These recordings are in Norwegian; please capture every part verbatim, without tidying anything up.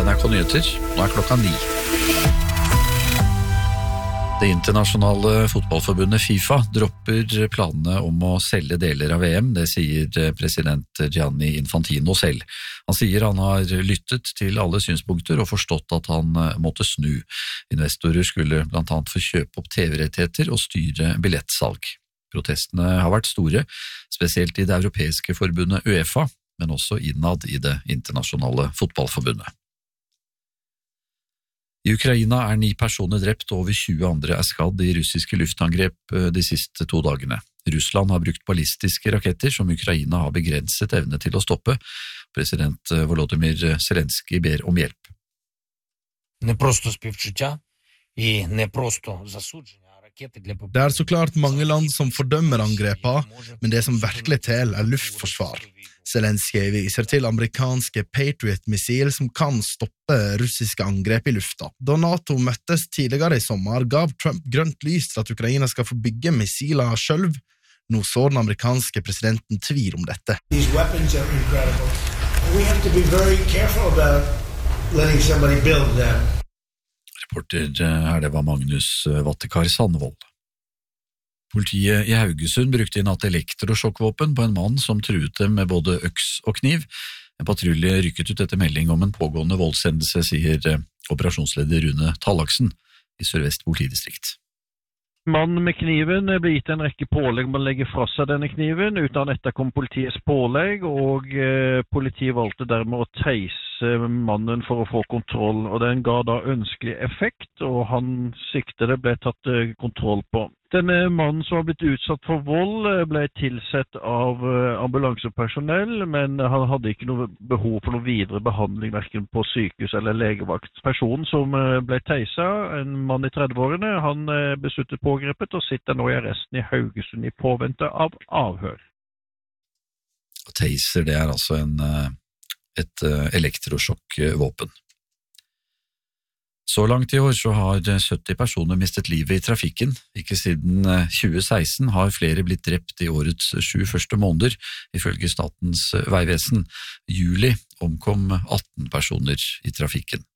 N R K Nyheter, nå er klokka ni. Det internasjonale fotballforbundet FIFA dropper planene om å selge deler av V M, det sier president Gianni Infantino selv. Han sier han har lyttet til alle synspunkter og forstått at han måtte snu. Investorer skulle blant annet få kjøpe opp T V-rettigheter og styre billettsalg. Protestene har vært store, spesielt i det europeiske forbundet UEFA, men også innad i det internasjonale fotballforbundet. I Ukraina er ni personer drept og over tjue andre er skadd i russiske luftangrep de siste to dagene. Russland har brukt ballistiske raketter som Ukraina har begrenset evne til å stoppe. President Volodymyr Zelenskyj ber om hjelp. Не просто співчуття і не просто засудження. Det er så klart mange land som fordømmer angrepa, men det som virkelig til er luftforsvar. Zelenskyj viser til amerikanske Patriot-missil som kan stoppe russiske angrep i lufta. Da NATO møttes tidligere i sommer, gav Trump grønt lys til at Ukraina skal få bygge missiler selv. Nå så den amerikanske presidenten tvil om dette. These weapons are incredible. We have to be very careful about letting somebody build them. Reporter her, det var Magnus Vattekar Sandvold. Politiet i Haugesund brukte i natt elektrosjokkvåpen på en mann som truet dem med både øks og kniv. En patrulje rykket ut etter melding om en pågående voldshendelse, sier operasjonsleder Rune Tallaksen i Sør-Vest politidistrikt. Mannen med kniven ble gitt en rekke pålegg om å legge fra seg denne kniven. Uten etter kom politiets pålegg, og eh, politiet valgte dermed å teise mannen for å få kontroll. Og den ga da ønskelig effekt, og han siktede ble tatt eh, kontroll på. Denne mannen som har blitt utsatt for vold ble tilsett av ambulansepersonell, men han hadde ikke noe behov for noe videre behandling, hverken på sykehus eller legevakt. Personen som ble teisa, en mann i tredve-årene, han besluttet pågrepet og sitter nå i arresten i Haugesund i påvente av avhør. Taser, det er altså en, et elektrosjokkvåpen. Så langt i år så har sytti personer mistet livet i trafikken. Ikke siden tjue seksten har flere blitt drept i årets sju første måneder, ifølge Statens vegvesen. I juli omkom atten personer i trafikken.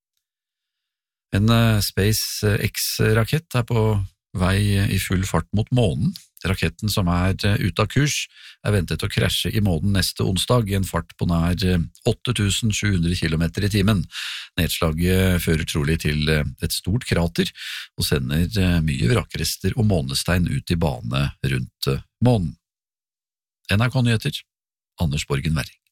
En SpaceX-rakett er på vei i full fart mot månen. Raketten som er ute av kurs er ventet å krasje i månen neste onsdag i en fart på nær åtte tusen sju hundre kilometer i timen. Nedslaget fører trolig til et stort krater og sender mye vrakrester og månestein ut i bane rundt månen. N R K Nyheter, Anders Borgen Werring.